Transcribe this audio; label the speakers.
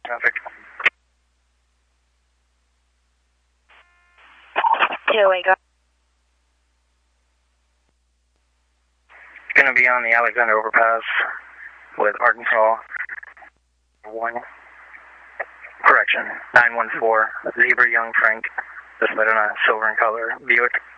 Speaker 1: traffic.
Speaker 2: 208, go.
Speaker 1: Going to be on the Alexander overpass with Arkansas 1. Correction, 914, Zebra Young Frank, displayed on a silver in color Buick.